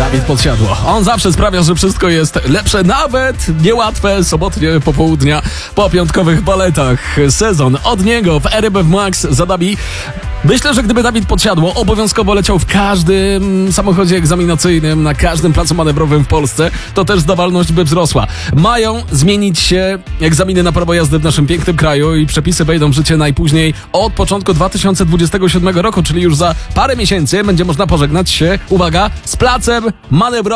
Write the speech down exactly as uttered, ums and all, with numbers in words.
Dawid Podsiadło. On zawsze sprawia, że wszystko jest lepsze, nawet niełatwe sobotnie popołudnia po piątkowych baletach. Sezon od niego w R M F Max za nami. Myślę, że gdyby Dawid Podsiadło obowiązkowo leciał w każdym samochodzie egzaminacyjnym, na każdym placu manewrowym w Polsce, to też zdawalność by wzrosła. Mają zmienić się egzaminy na prawo jazdy w naszym pięknym kraju i przepisy wejdą w życie najpóźniej od początku dwa tysiące dwudziestego siódmego roku, czyli już za parę miesięcy będzie można pożegnać się, uwaga, z placem manewrowym.